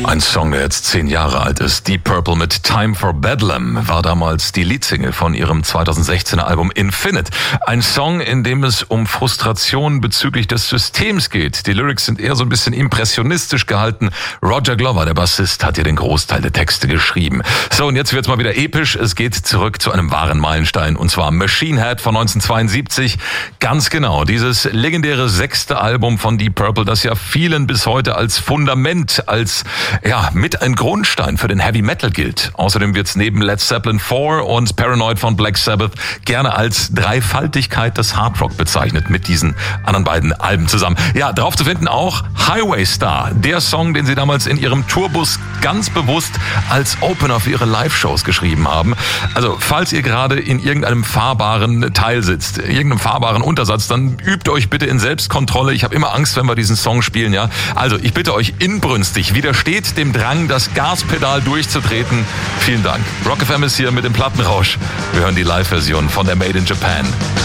Ein Song, der jetzt 10 Jahre alt ist. Deep Purple mit Time for Bedlam war damals die Leadsingle von ihrem 2016er Album Infinite. Ein Song, in dem es um Frustration bezüglich des Systems geht. Die Lyrics sind eher so ein bisschen impressionistisch gehalten. Roger Glover, der Bassist, hat hier den Großteil der Texte geschrieben. So, und jetzt wird's mal wieder episch. Es geht zurück zu einem wahren Meilenstein, und zwar Machine Head von 1972. Ganz genau, dieses legendäre 6. Album von Deep Purple, das ja vielen bis heute als Fundament, als mit ein Grundstein für den Heavy Metal gilt. Außerdem wird's neben Led Zeppelin 4 und Paranoid von Black Sabbath gerne als Dreifaltigkeit des Hard Rock bezeichnet, mit diesen anderen beiden Alben zusammen. Ja, drauf zu finden auch Highway Star, der Song, den sie damals in ihrem Tourbus ganz bewusst als Opener für ihre Live-Shows geschrieben haben. Also, falls ihr gerade in irgendeinem fahrbaren Teil sitzt, irgendeinem fahrbaren Untersatz, dann übt euch bitte in Selbstkontrolle. Ich habe immer Angst, wenn wir diesen Song spielen, ja. Also, ich bitte euch inbrünstig, widersteht dem Drang, das Gaspedal durchzutreten. Vielen Dank. Rock FM ist hier mit dem Plattenrausch. Wir hören die Live-Version von der Made in Japan.